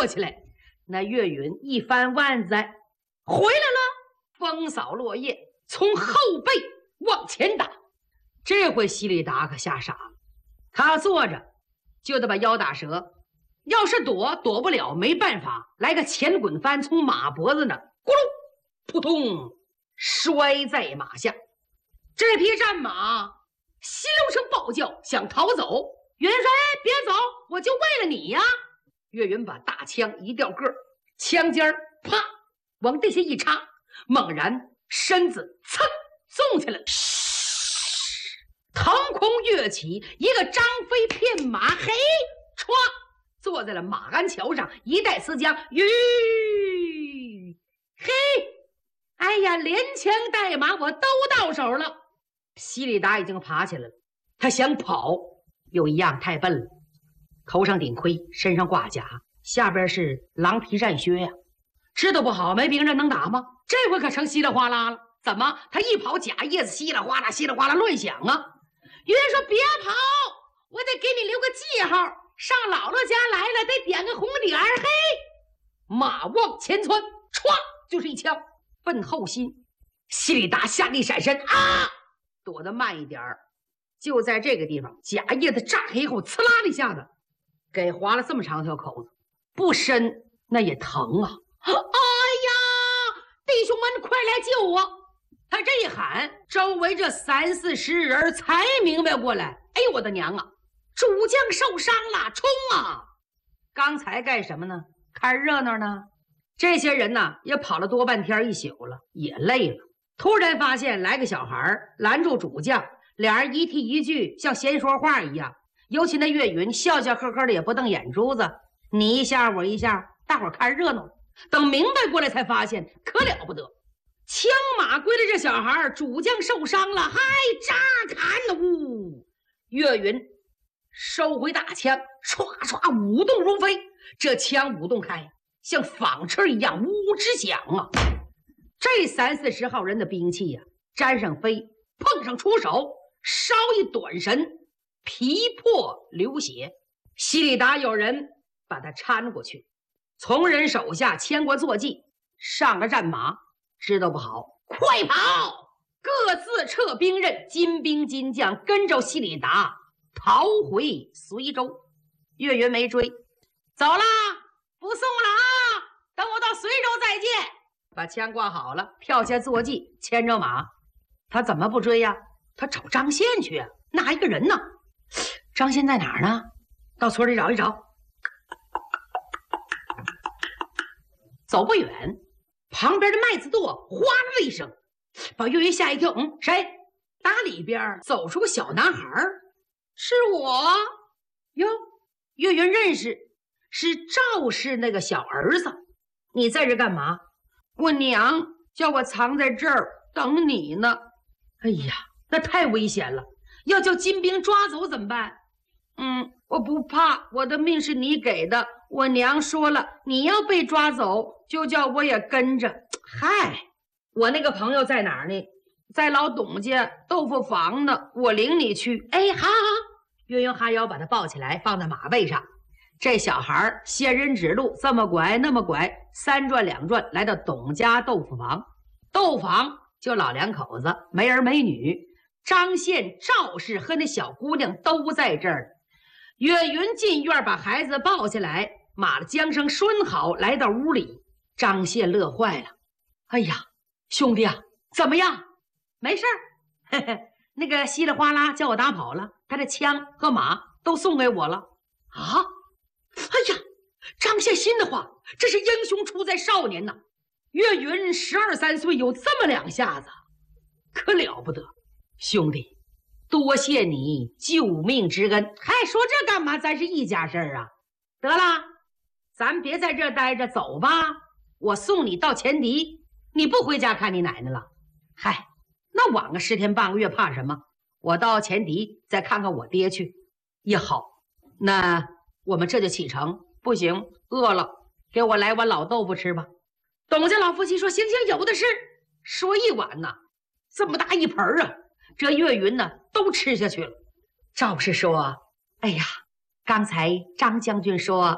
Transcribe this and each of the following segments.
过起来。那岳云一翻腕子回来了，风扫落叶，从后背往前打。这回西里达可吓傻了，他坐着就得把腰打折，要是躲不了，没办法，来个前滚翻，从马脖子那咕噜扑通摔在马下。这匹战马稀溜声暴叫，想逃走。岳云说：“哎，别走，我就为了你呀！”岳云把大枪一掉个，枪尖啪往地下一插，猛然身子噌纵起来，腾空跃起，一个张飞骗马，嘿，歘，坐在了马鞍桥上，一带丝缰，嘿，哎呀，连枪带马我都到手了。西里达已经爬起来了，他想跑，又一样太笨了，头上顶盔，身上挂甲，下边是狼皮战靴呀，知道不好，没兵刃能打吗？这回可成稀里哗啦了。怎么？他一跑，甲叶子稀里哗啦、稀里哗啦乱响啊！岳云说：“别跑，我得给你留个记号。上姥姥家来了，得点个红点儿。”嘿，马往前窜，歘就是一枪，奔后心。西里达下地闪身啊，躲得慢一点儿。就在这个地方，甲叶子炸黑后，呲啦的一下子，给划了这么长条口子，不深那也疼啊！哎呀，弟兄们，快来救我！他这一喊，周围这30-40人才明白过来。哎呦我的娘啊，主将受伤了，冲啊！刚才干什么呢？看热闹呢。这些人呢也跑了多半天一宿了，也累了。突然发现来个小孩拦住主将，俩人一提一句像闲说话一样。尤其那岳云笑笑呵呵的，也不瞪眼珠子，你一下我一下，大伙看热闹。等明白过来才发现可了不得，枪马归了这小孩，主将受伤了，嗨，扎砍了！呜，岳云收回大枪，唰唰舞动如飞，这枪舞动开，像纺车一样，呜直响啊！这30-40号人的兵器呀，沾上飞，碰上出手，稍一短神，皮破流血。西里达有人把他搀过去，从人手下牵过坐骑，上了战马，知道不好，快跑！各自撤兵刃，金兵金将跟着西里达逃回随州。岳云没追，走啦，不送了啊！等我到随州再见。把枪挂好了，跳下坐骑，牵着马。他怎么不追呀？他找张宪去啊，哪一个人呢？张宪在哪儿呢？到村里找一找。走不远，旁边的麦子垛哗啦了一声，把岳云吓一跳。谁？打里边走出个小男孩，是我哟。岳云认识，是赵氏那个小儿子。你在这干嘛？我娘叫我藏在这儿等你呢。哎呀，那太危险了，要叫金兵抓走怎么办？我不怕，我的命是你给的。我娘说了，你要被抓走，就叫我也跟着。嗨，我那个朋友在哪儿呢？在老董家豆腐房呢，我领你去。哎，好好。岳云哈腰把他抱起来，放在马背上。这小孩仙人指路，这么拐那么拐，3转2转来到董家豆腐房。豆腐房就老两口子，没儿没女。张宪、赵氏和那小姑娘都在这儿。岳云进院把孩子抱下来，码了缰绳拴好，来到屋里。张宪乐坏了，哎呀，兄弟啊，怎么样？没事儿，那个稀里哗啦叫我打跑了，他的枪和马都送给我了啊！哎呀，张宪心的话，这是英雄出在少年呐！岳云12-13岁，有这么两下子，可了不得。兄弟，多谢你救命之恩。还说这干嘛？咱是一家事儿啊！得了，咱别在这待着，走吧。我送你到前敌，你不回家看你奶奶了？嗨，那晚个10天半个月怕什么？我到前敌再看看我爹去。也好，那我们这就启程。不行，饿了，给我来碗老豆腐吃吧。董家老夫妻说：“行行，有的是。”说一碗呢，这么大一盆啊！这岳云呢，都吃下去了。赵氏说：“哎呀，刚才张将军说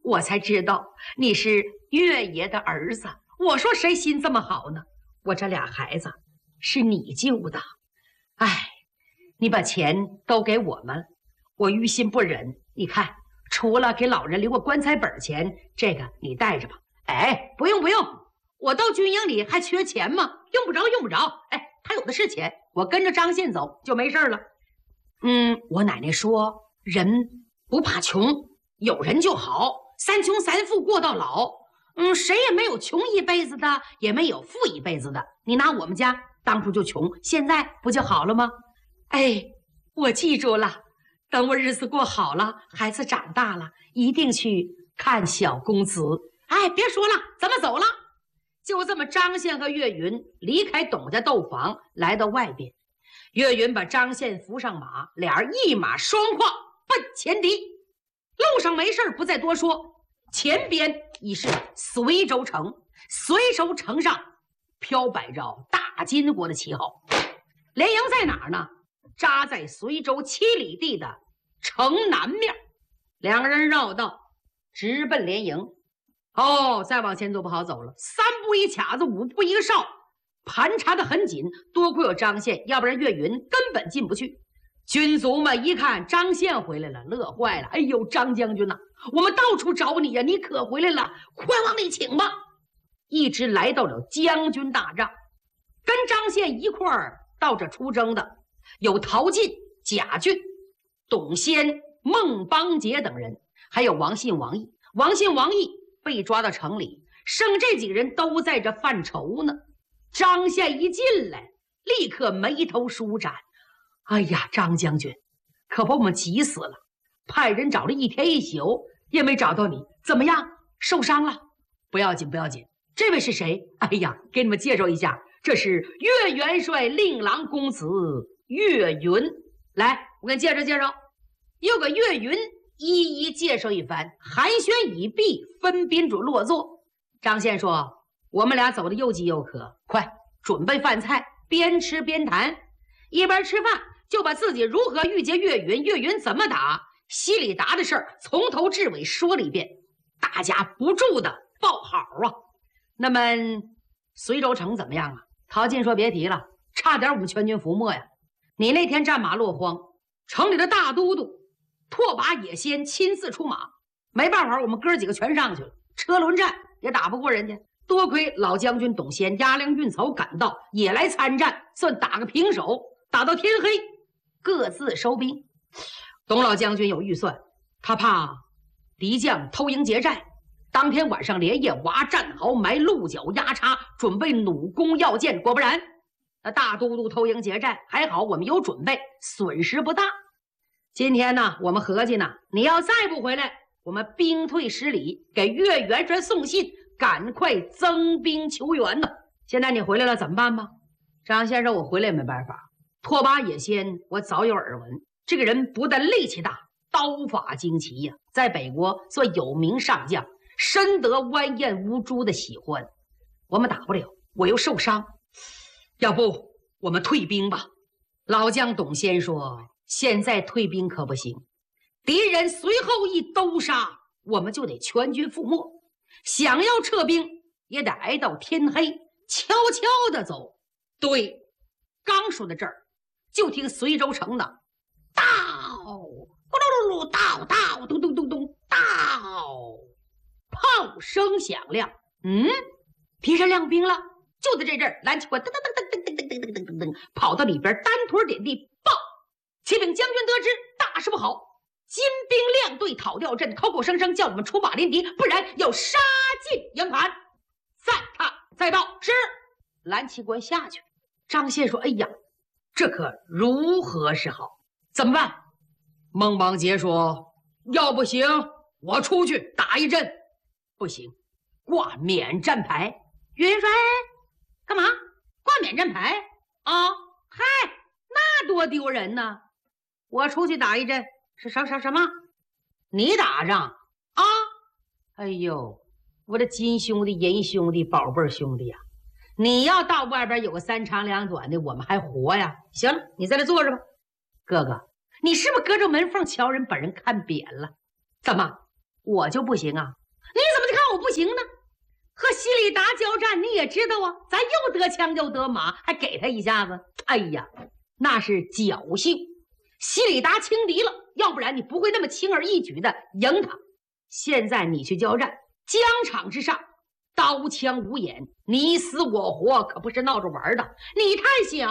我才知道你是岳爷的儿子。我说谁心这么好呢？我这俩孩子是你救的。哎，你把钱都给我们，我于心不忍。你看，除了给老人留个棺材本钱，这个你带着吧。哎，不用不用，我到军营里还缺钱吗？用不着用不着。哎，他有的是钱，我跟着张宪走就没事了。我奶奶说人不怕穷，有人就好，三穷三富过到老。谁也没有穷一辈子的，也没有富一辈子的。你拿我们家当初就穷，现在不就好了吗？哎，我记住了，等我日子过好了，孩子长大了，一定去看小公子。哎，别说了，咱们走了。就这么，张宪和岳云离开董家斗房，来到外边。岳云把张宪扶上马，俩人一马双跨奔前敌。路上没事不再多说，前边已是随州城，随州城上飘摆着大金国的旗号。连营在哪儿呢？扎在随州7里地的城南面。两个人绕道直奔连营。再往前走不好走了，3步一卡子，5步一个哨，盘查得很紧。多亏有张宪，要不然岳云根本进不去。军卒们一看张宪回来了，乐坏了。哎呦，张将军呐，我们到处找你呀，你可回来了，快往里请吧。一直来到了将军大帐，跟张宪一块儿到这出征的有陶进、贾俊、董先、孟邦杰等人，还有王信、王毅。王信、王毅被抓到城里，剩这几个人都在这犯愁呢。张宪一进来，立刻眉头舒展。哎呀，张将军，可把我们急死了！派人找了一天一宿，也没找到你，怎么样？受伤了？不要紧，不要紧。这位是谁？哎呀，给你们介绍一下，这是岳元帅令郎公子岳云。来，我给你介绍介绍。又给岳云一一介绍一番，寒暄已毕，分宾主落座。张宪说：“我们俩走的又饥又渴，快准备饭菜，边吃边谈。”一边吃饭就把自己如何遇见岳云，岳云怎么打，西里达的事儿从头至尾说了一遍，大家不住的报好啊。那么随州城怎么样啊？陶进说：“别提了，差点我们全军覆没呀！你那天战马落荒，城里的大都督拓跋野先亲自出马，没办法，我们哥几个全上去了，车轮战也打不过人家。多亏老将军董先押粮运草赶到，也来参战，算打个平手。打到天黑，各自收兵。董老将军有预算，他怕敌将偷营劫寨，当天晚上连夜挖战壕，埋鹿角压叉，准备弩弓要箭。果不然，那大都督偷营劫寨，还好我们有准备，损失不大。今天呢，我们合计呢，你要再不回来，我们兵退10里，给岳元帅送信，赶快增兵求援呢。现在你回来了，怎么办吧？张先生，我回来也没办法。拓跋野先，我早有耳闻，这个人不但力气大，刀法精奇呀，在北国算有名上将，深得完颜无珠的喜欢。我们打不了，我又受伤，要不我们退兵吧？老将董先说：“现在退兵可不行，敌人随后一兜杀，我们就得全军覆没。想要撤兵，也得挨到天黑，悄悄的走。”对，刚说到这儿，就听随州城的到，咕噜噜噜，到，咚咚咚咚，到，炮声响亮。敌人亮兵了。就在这阵儿，蓝旗官噔噔噔噔噔噔噔噔噔噔跑到里边，单腿点地报：“启禀将军得知，大事不好！金兵亮队讨掉阵，口口声声叫我们出马临敌，不然要杀进营盘。再看再报。”是。蓝旗官下去。张宪说：“哎呀，这可如何是好？怎么办？”孟邦杰说：“要不行，我出去打一阵。不行，挂免战牌。”元帅干嘛挂免战牌啊？嗨，那多丢人呢！我出去打一阵。是什么？你打仗啊？哎呦，我的金兄弟、银兄弟、宝贝兄弟呀！你要到外边有个3长2短的，我们还活呀？行了，你在这坐着吧。哥哥，你是不是隔着门缝瞧人，把人看扁了？怎么，我就不行啊？ 你怎么就看我不行呢？和西里达交战，你也知道啊，咱又得枪又得马，还给他一下子。哎呀，那是侥幸，西里达轻敌了，要不然你不会那么轻而易举的赢他。现在你去交战，疆场之上，刀枪无眼，你死我活，可不是闹着玩的。你太小，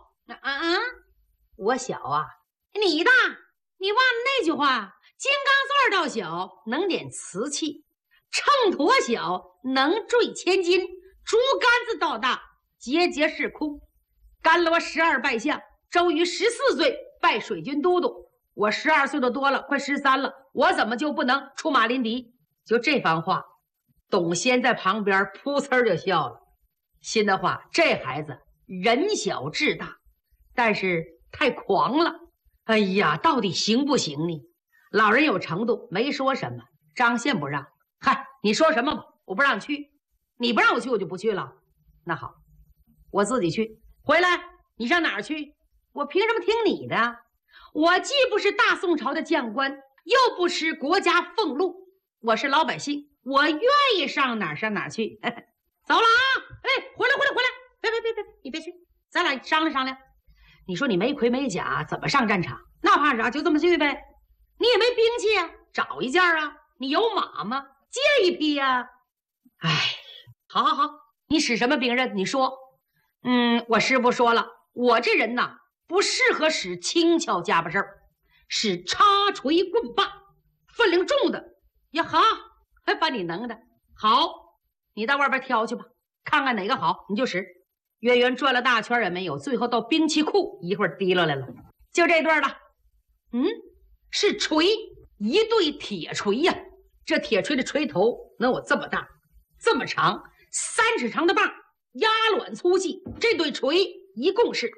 我小啊，你大，你忘了那句话：金刚钻倒小，能点瓷器。秤砣小，能坠千斤；竹竿子倒大，节节是空。甘罗12拜相，周瑜14岁拜水军都督，我12岁都多了，快13了，我怎么就不能出马临敌？就这番话，董先在旁边噗呲就笑了，心的话，这孩子人小志大，但是太狂了。哎呀，到底行不行呢？老人有程度，没说什么。张宪不让。嗨，你说什么吧，我不让去，你不让我去，我就不去了。那好，我自己去。回来，你上哪儿去？我凭什么听你的？我既不是大宋朝的将官，又不是国家俸禄，我是老百姓，我愿意上哪儿上哪儿去。走了啊！哎，回来！别，你别去，咱俩商量商量。你说你没盔没甲，怎么上战场？那怕啥？就这么去呗。你也没兵器啊，找一件啊。你有马吗？借一匹呀！哎，好，你使什么兵刃？你说。我师傅说了，我这人呐，不适合使轻巧家伙事儿，使插锤棍棒，分量重的也好，还把你能的。好，你到外边挑去吧，看看哪个好你就使。渊源转了大圈也没有，最后到兵器库一会儿提溜来了，就这对了。是锤，一对铁锤呀。这铁锤的锤头能有这么大这么长，3尺长的棒，压卵粗细，这对锤一共是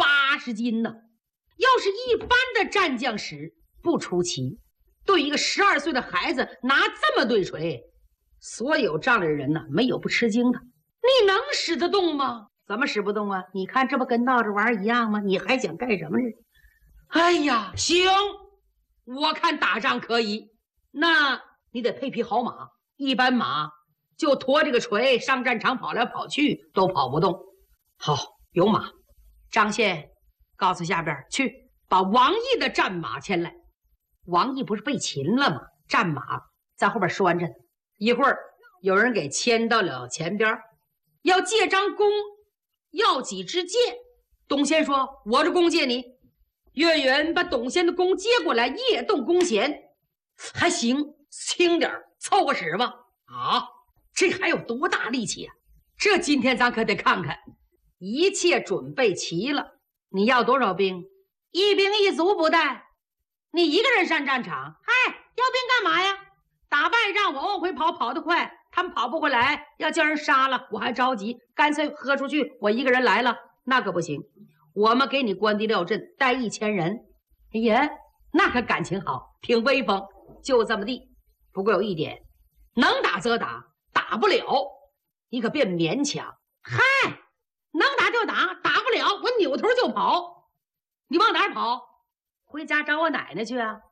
80斤呢。要是一般的战将使不出奇，对一个12岁的孩子拿这么对锤，所有仗的人呢，没有不吃惊的。你能使得动吗？怎么使不动啊？你看这不跟闹着玩一样吗？你还想干什么呢？哎呀，行，我看打仗可以，那你得配匹好马，一般马就驮这个锤上战场跑来跑去都跑不动。好，有马。张宪告诉下边去把王毅的战马牵来。王毅不是被擒了吗？战马在后边拴着，一会儿有人给牵到了前边，要借张弓，要几支箭。董宪说：“我这弓借你。”岳元把董宪的弓接过来，夜动弓弦，还行。轻点凑合使吧。啊，这还有多大力气啊？这今天咱可得看看。一切准备齐了，你要多少兵？1兵1卒不带。你一个人上战场，嗨，要兵干嘛呀？打败仗我往回跑，跑得快，他们跑不回来，要叫人杀了我还着急，干脆喝出去，我一个人来了，那可不行。我们给你关帝料阵，带1000人。哎呀，那可感情好，挺威风。就这么地。不过有一点，能打则打，打不了你可别勉强。嗨，能打就打，打不了我扭头就跑。你往哪儿跑？回家找我奶奶去啊！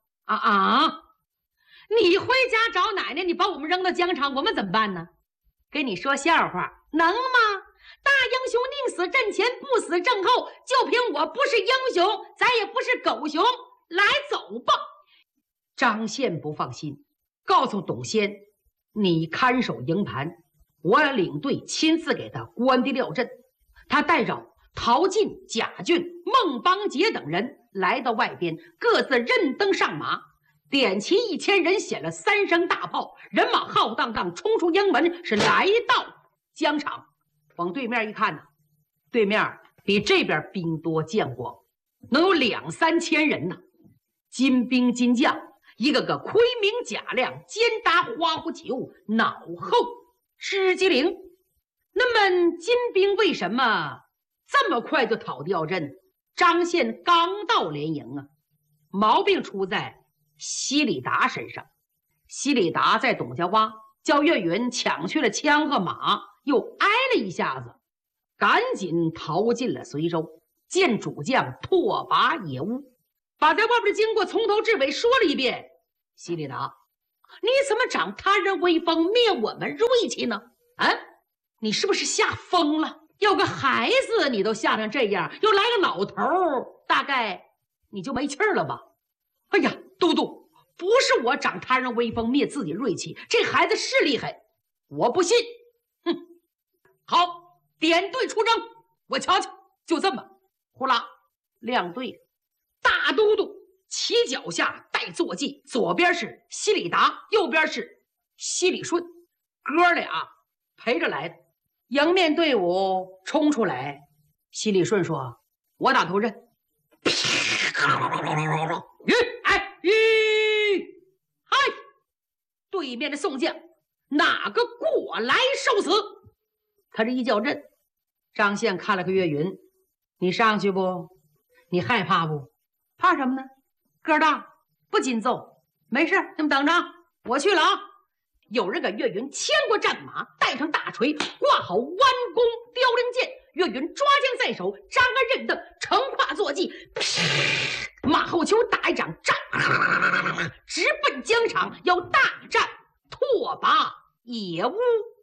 你回家找奶奶，你把我们扔到疆场，我们怎么办呢？跟你说笑话，能吗？大英雄宁死阵前，不死阵后，就凭我不是英雄，咱也不是狗熊，来走吧。张宪不放心，告诉董宪，你看守营盘，我领队亲自给他关帝料阵。他带着陶进、贾俊、孟邦杰等人来到外边，各自认登上马，点齐1000人，显了3声大炮，人马浩荡荡冲出营门，是来到疆场。往对面一看呢，对面比这边兵多将广，能有2、3千人呢。金兵金将，一个个盔明甲亮，肩搭花虎球，脑后吃鸡灵。那么金兵为什么这么快就讨掉阵？张宪刚到连营啊，毛病出在西里达身上。西里达在董家洼叫岳云抢去了枪和马，又挨了一下子，赶紧逃进了随州，见主将拓跋野乌，把在外边的经过从头至尾说了一遍。西里达你怎么长他人威风，灭我们锐气呢？啊，你是不是吓疯了？有个孩子你都吓成这样，又来个老头，大概你就没气儿了吧？哎呀，都督，不是我长他人威风，灭自己锐气，这孩子是厉害，我不信。哼，好，点队出征，我瞧瞧。就这么，呼啦亮队，大都督骑脚下带坐骑，左边是西里达，右边是西里顺，哥俩陪着来的。迎面队伍冲出来，西里顺说：“我打头阵。”嗨！对面的宋将哪个过来受死？他这一叫阵，张宪看了个岳云，你上去不？你害怕不？怕什么呢？个大，不紧奏，没事，你们等着，我去了啊！有人给岳云牵过战马，带上大锤，挂好弯弓雕翎箭。岳云抓将在手，张鞍认镫，乘胯坐骑，马后球打一掌战，直奔疆场，要大战拓跋野乌。